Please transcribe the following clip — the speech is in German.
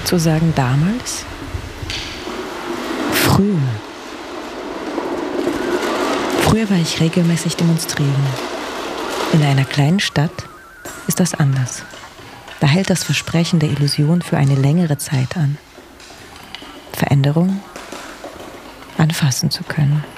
zu sagen damals? Früher. Früher war ich regelmäßig demonstrieren. In einer kleinen Stadt ist das anders. Da hält das Versprechen der Illusion für eine längere Zeit an. Veränderung anfassen zu können.